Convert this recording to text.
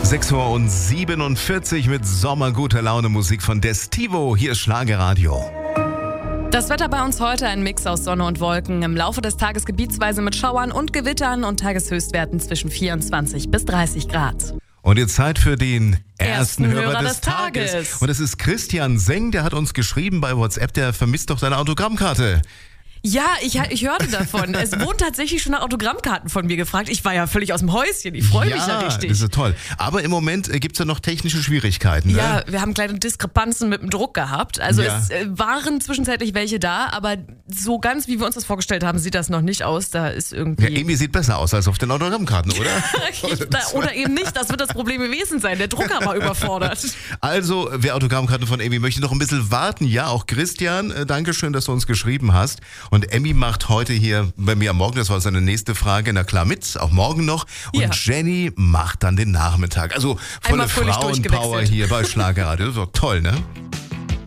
6:47 Uhr mit sommerguter Laune Musik von Destivo. Hier ist Schlagerradio. Das Wetter bei uns heute ein Mix aus Sonne und Wolken. Im Laufe des Tages gebietsweise mit Schauern und Gewittern und Tageshöchstwerten zwischen 24 bis 30 Grad. Und jetzt Zeit für den ersten Hörer Hörer des des Tages. Tages. Und das ist Christian Seng, der hat uns geschrieben bei WhatsApp, der vermisst doch seine Autogrammkarte. Ja, ich hörte davon. Es wurden tatsächlich schon nach Autogrammkarten von mir gefragt. Ich war ja völlig aus dem Häuschen. Ich freue mich ja richtig. Das ist toll. Aber im Moment gibt es ja noch technische Schwierigkeiten. Ne? Ja, wir haben kleine Diskrepanzen mit dem Druck gehabt. Also es waren zwischenzeitlich welche da, aber so ganz, wie wir uns das vorgestellt haben, sieht das noch nicht aus. Da ist irgendwie... Ja, irgendwie sieht besser aus als auf den Autogrammkarten, oder? Oder eben nicht. Das wird das Problem gewesen sein. Der Drucker war überfordert. Also, wer Autogrammkarten von Emmy möchte, noch ein bisschen warten. Ja, auch Christian, danke schön, dass du uns geschrieben hast. Und Emmy macht heute hier bei mir am Morgen, das war seine nächste Frage, na klar mit, auch morgen noch. Und Ja. Jenny macht dann den Nachmittag. Also volle Einmal fröhlich Frauenpower durchgewechselt. hier bei Schlagerradio. Das ist doch toll, ne?